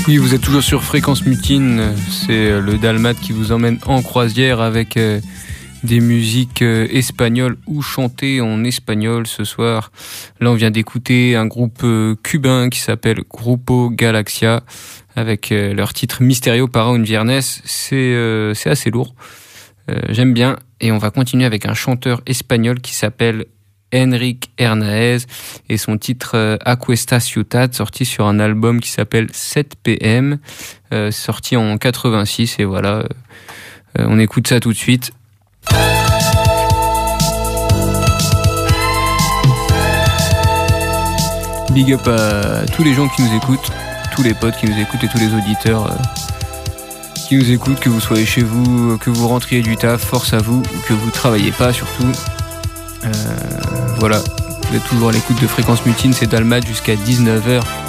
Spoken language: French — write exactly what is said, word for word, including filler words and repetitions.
Oui, vous êtes toujours sur Fréquence Mutine, c'est le Dalmat qui vous emmène en croisière avec euh, des musiques euh, espagnoles ou chantées en espagnol ce soir. Là, on vient d'écouter un groupe euh, cubain qui s'appelle Grupo Galaxia avec euh, leur titre Misterio para un Viernes. C'est, euh, c'est assez lourd, euh, j'aime bien. Et on va continuer avec un chanteur espagnol qui s'appelle Enrique Hernáez et son titre euh, Aquesta Ciutat, sorti sur un album qui s'appelle sept P M, euh, sorti en quatre-vingt-six. Et voilà, euh, on écoute ça tout de suite. Big up à tous les gens qui nous écoutent, tous les potes qui nous écoutent et tous les auditeurs euh, qui nous écoutent, que vous soyez chez vous, que vous rentriez du taf, force à vous, ou que vous travaillez pas surtout. Euh, voilà, vous êtes toujours à l'écoute de Fréquence Mutine, c'est Dalmat jusqu'à dix-neuf heures.